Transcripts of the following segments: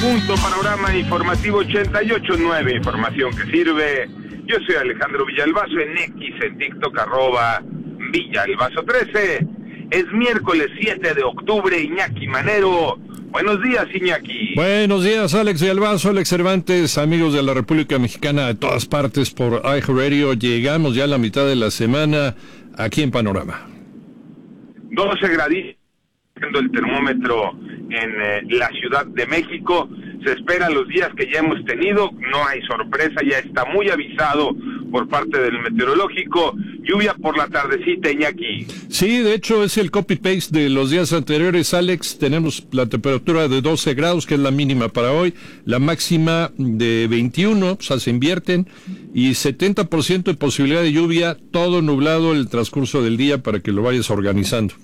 punto, panorama informativo 88.9, información que sirve. Yo soy Alejandro Villalbazo en X, en TikTok, @Villalbazo13. Es miércoles 7 de octubre, Iñaki Manero. Buenos días, Iñaki. Buenos días, Alex Villalbazo, Alex Cervantes, amigos de la República Mexicana de todas partes por iHeartRadio. Llegamos ya a la mitad de la semana aquí en Panorama. 12 graditos, el termómetro en la Ciudad de México. Se esperan los días que ya hemos tenido, no hay sorpresa, ya está muy avisado por parte del meteorológico. Lluvia por la tardecita, Iñaki. Sí, de hecho es el copy-paste de los días anteriores, Alex. Tenemos la temperatura de 12 grados, que es la mínima para hoy, la máxima de 21, o sea, se invierten, y 70% de posibilidad de lluvia, todo nublado el transcurso del día para que lo vayas organizando.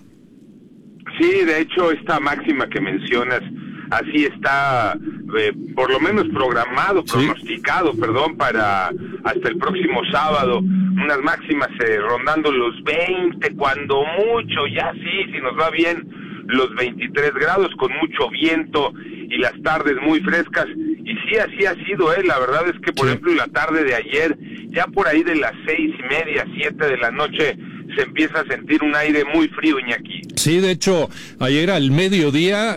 Sí, de hecho, esta máxima que mencionas, así está, por lo menos pronosticado, para hasta el próximo sábado, unas máximas rondando los 20, cuando mucho, ya sí, si nos va bien, los 23 grados, con mucho viento, y las tardes muy frescas, y sí, así ha sido, la verdad es que, por ejemplo, la tarde de ayer, ya por ahí de las 6:30, 7 de la noche, se empieza a sentir un aire muy frío, Iñaki. Sí, de hecho, ayer al mediodía,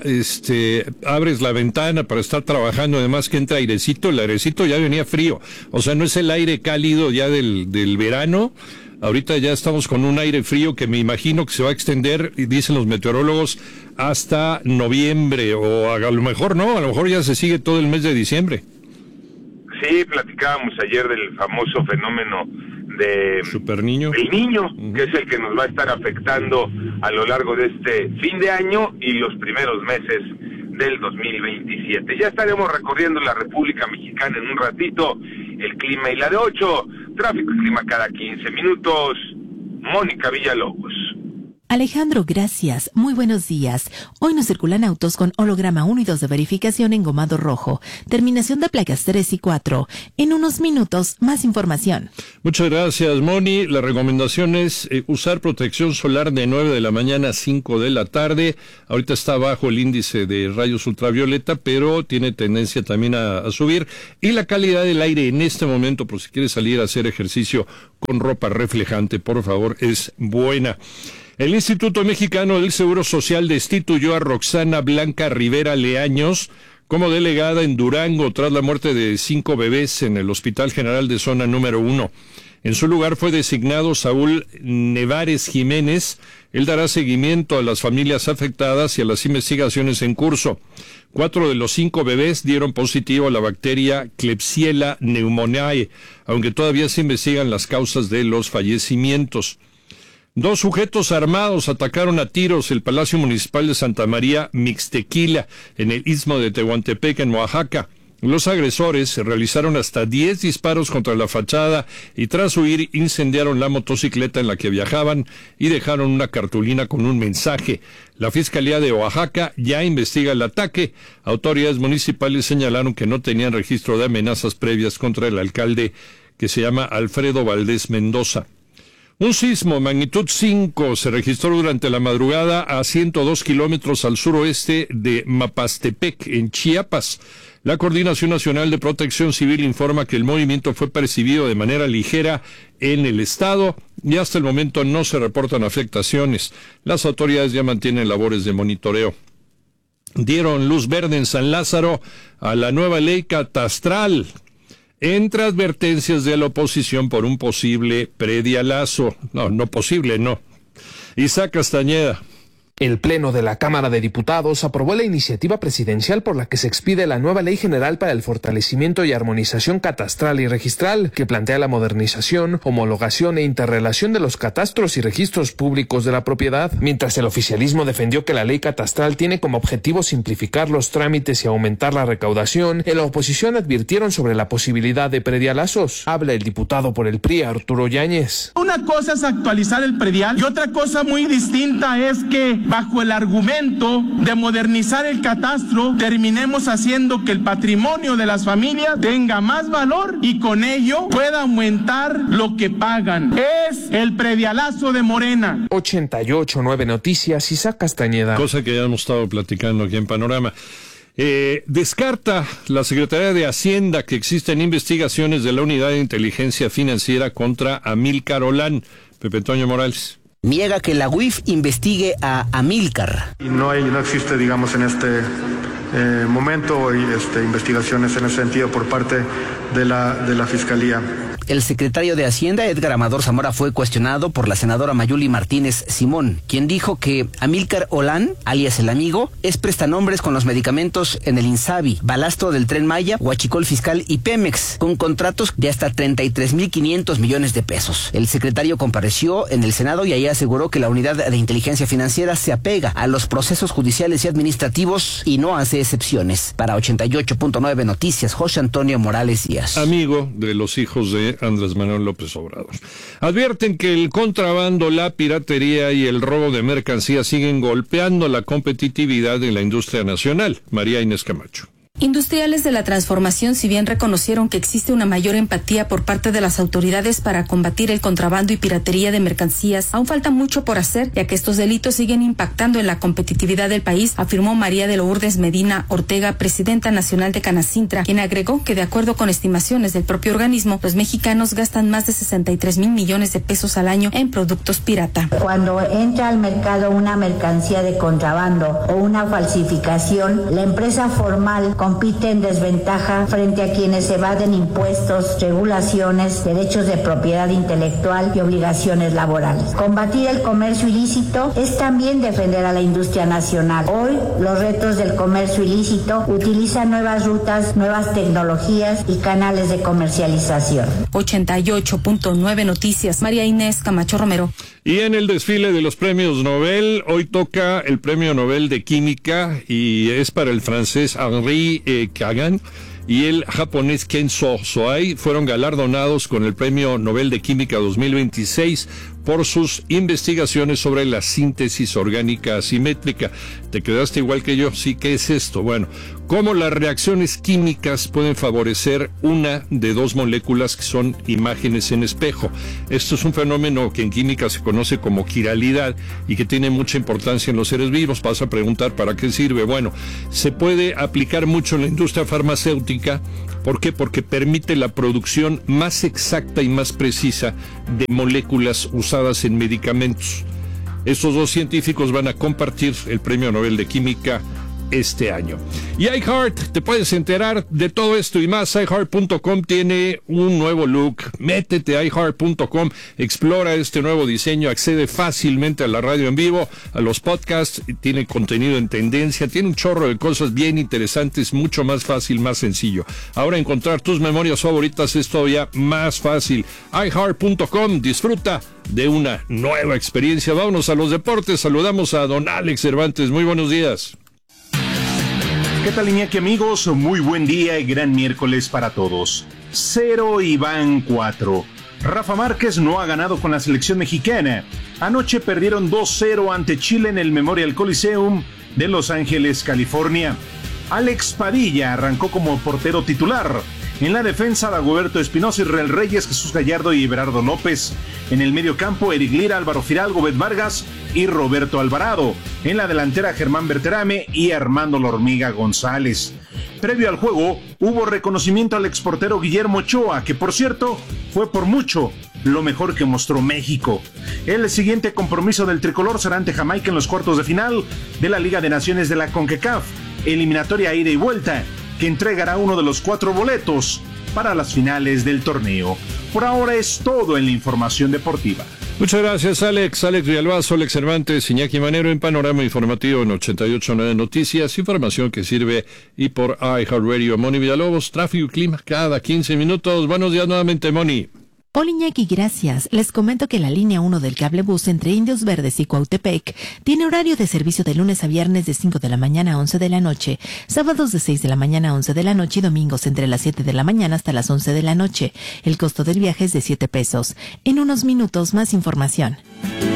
abres la ventana para estar trabajando, además que entra airecito, el airecito ya venía frío, o sea, no es el aire cálido ya del verano. Ahorita ya estamos con un aire frío que me imagino que se va a extender, y dicen los meteorólogos, hasta noviembre, o a lo mejor no, a lo mejor ya se sigue todo el mes de diciembre. Sí, platicábamos ayer del famoso fenómeno de Superniño, el niño, que es el que nos va a estar afectando a lo largo de este fin de año y los primeros meses del 2027. Ya estaremos recorriendo la República Mexicana en un ratito, el clima y la de 8, tráfico y clima cada 15 minutos. Mónica Villalobos. Alejandro, gracias. Muy buenos días. Hoy nos circulan autos con holograma 1 y 2 de verificación engomado rojo. Terminación de placas 3 y 4. En unos minutos, más información. Muchas gracias, Moni. La recomendación es usar protección solar de 9 de la mañana a 5 de la tarde. Ahorita está bajo el índice de rayos ultravioleta, pero tiene tendencia también a subir. Y la calidad del aire en este momento, por si quieres salir a hacer ejercicio con ropa reflejante, por favor, es buena. El Instituto Mexicano del Seguro Social destituyó a Roxana Blanca Rivera Leaños como delegada en Durango tras la muerte de 5 bebés en el Hospital General de Zona número 1. En su lugar fue designado Saúl Nevares Jiménez. Él dará seguimiento a las familias afectadas y a las investigaciones en curso. 4 de los 5 bebés dieron positivo a la bacteria Klebsiella pneumoniae, aunque todavía se investigan las causas de los fallecimientos. 2 sujetos armados atacaron a tiros el Palacio Municipal de Santa María Mixtequila, en el Istmo de Tehuantepec, en Oaxaca. Los agresores realizaron hasta 10 disparos contra la fachada y tras huir incendiaron la motocicleta en la que viajaban y dejaron una cartulina con un mensaje. La Fiscalía de Oaxaca ya investiga el ataque. Autoridades municipales señalaron que no tenían registro de amenazas previas contra el alcalde, que se llama Alfredo Valdés Mendoza. Un sismo magnitud 5 se registró durante la madrugada a 102 kilómetros al suroeste de Mapastepec, en Chiapas. La Coordinación Nacional de Protección Civil informa que el movimiento fue percibido de manera ligera en el estado y hasta el momento no se reportan afectaciones. Las autoridades ya mantienen labores de monitoreo. Dieron luz verde en San Lázaro a la nueva ley catastral, entre advertencias de la oposición por un posible predialazo. No. Isaac Castañeda. El Pleno de la Cámara de Diputados aprobó la iniciativa presidencial por la que se expide la nueva Ley General para el Fortalecimiento y Armonización Catastral y Registral, que plantea la modernización, homologación e interrelación de los catastros y registros públicos de la propiedad. Mientras el oficialismo defendió que la ley catastral tiene como objetivo simplificar los trámites y aumentar la recaudación, en la oposición advirtieron sobre la posibilidad de predialazos. Habla el diputado por el PRI, Arturo Yáñez. Una cosa es actualizar el predial y otra cosa muy distinta es que bajo el argumento de modernizar el catastro, terminemos haciendo que el patrimonio de las familias tenga más valor y con ello pueda aumentar lo que pagan. Es el predialazo de Morena. 88.9 Noticias, Isaac Castañeda. Cosa que ya hemos estado platicando aquí en Panorama. Descarta la Secretaría de Hacienda que existen investigaciones de la Unidad de Inteligencia Financiera contra Amílcar Olán. Pepe Toño Morales. Niega que la UIF investigue a Amílcar. Y no existe, digamos, en este momento investigaciones en ese sentido por parte de la Fiscalía. El secretario de Hacienda, Edgar Amador Zamora, fue cuestionado por la senadora Mayuli Martínez Simón, quien dijo que Amílcar Olán, alias El Amigo, es prestanombres con los medicamentos en el Insabi, Balastro del Tren Maya, Huachicol Fiscal y Pemex, con contratos de hasta 33,500 millones de pesos. El secretario compareció en el Senado y ahí aseguró que la Unidad de Inteligencia Financiera se apega a los procesos judiciales y administrativos y no hace excepciones. Para 88.9 Noticias, José Antonio Morales Díaz. Amigo de los hijos de Andrés Manuel López Obrador. Advierten que el contrabando, la piratería y el robo de mercancías siguen golpeando la competitividad de la industria nacional. María Inés Camacho. Industriales de la transformación, si bien reconocieron que existe una mayor empatía por parte de las autoridades para combatir el contrabando y piratería de mercancías, aún falta mucho por hacer, ya que estos delitos siguen impactando en la competitividad del país, afirmó María de Lourdes Medina Ortega, presidenta nacional de Canacintra, quien agregó que de acuerdo con estimaciones del propio organismo, los mexicanos gastan más de 63,000 millones de pesos al año en productos pirata. Cuando entra al mercado una mercancía de contrabando o una falsificación, la empresa formal compite en desventaja frente a quienes evaden impuestos, regulaciones, derechos de propiedad intelectual y obligaciones laborales. Combatir el comercio ilícito es también defender a la industria nacional. Hoy, los retos del comercio ilícito utilizan nuevas rutas, nuevas tecnologías y canales de comercialización. 88.9 Noticias, María Inés Camacho Romero. Y en el desfile de los premios Nobel, hoy toca el Premio Nobel de Química y es para el francés Henri Kagan y el japonés Kenzo Soai. Fueron galardonados con el Premio Nobel de Química 2026 por sus investigaciones sobre la síntesis orgánica asimétrica. ¿Te quedaste igual que yo? Sí, ¿qué es esto? Bueno, cómo las reacciones químicas pueden favorecer una de dos moléculas que son imágenes en espejo. Esto es un fenómeno que en química se conoce como quiralidad y que tiene mucha importancia en los seres vivos. Vas a preguntar ¿para qué sirve? Bueno, se puede aplicar mucho en la industria farmacéutica. ¿Por qué? Porque permite la producción más exacta y más precisa de moléculas usadas en medicamentos. Estos dos científicos van a compartir el Premio Nobel de Química este año. Y iHeart, te puedes enterar de todo esto y más. iHeart.com tiene un nuevo look. Métete a iHeart.com, explora este nuevo diseño, accede fácilmente a la radio en vivo, a los podcasts, tiene contenido en tendencia, tiene un chorro de cosas bien interesantes, mucho más fácil, más sencillo. Ahora encontrar tus memorias favoritas es todavía más fácil. iHeart.com, disfruta de una nueva experiencia. Vámonos a los deportes. Saludamos a don Alex Cervantes. Muy buenos días. ¿Qué tal, Iñaki, amigos? Muy buen día y gran miércoles para todos. 0 y van 4. Rafa Márquez no ha ganado con la selección mexicana. Anoche perdieron 2-0 ante Chile en el Memorial Coliseum de Los Ángeles, California. Alex Padilla arrancó como portero titular. En la defensa, Dagoberto Espinosa, Israel Reyes, Jesús Gallardo y Everardo López. En el medio campo, Eric Lira, Álvaro Fidalgo, Bet Vargas y Roberto Alvarado. En la delantera, Germán Berterame y Armando La Hormiga González. Previo al juego, hubo reconocimiento al exportero Guillermo Ochoa, que por cierto, fue por mucho lo mejor que mostró México. El siguiente compromiso del tricolor será ante Jamaica en los cuartos de final de la Liga de Naciones de la CONCACAF, eliminatoria ida y vuelta, que entregará uno de los 4 boletos para las finales del torneo. Por ahora es todo en la información deportiva. Muchas gracias, Alex. Alex Villalbazo, Alex Cervantes, Iñaki Manero en Panorama Informativo en 88.9 Noticias. Información que sirve y por iHeartRadio. Moni Villalobos, tráfico y clima cada 15 minutos. Buenos días nuevamente, Moni. Hola Iñaki, gracias. Les comento que la línea 1 del cablebús entre Indios Verdes y Cuautepec tiene horario de servicio de lunes a viernes de 5 de la mañana a 11 de la noche, sábados de 6 de la mañana a 11 de la noche y domingos entre las 7 de la mañana hasta las 11 de la noche. El costo del viaje es de $7. En unos minutos más información.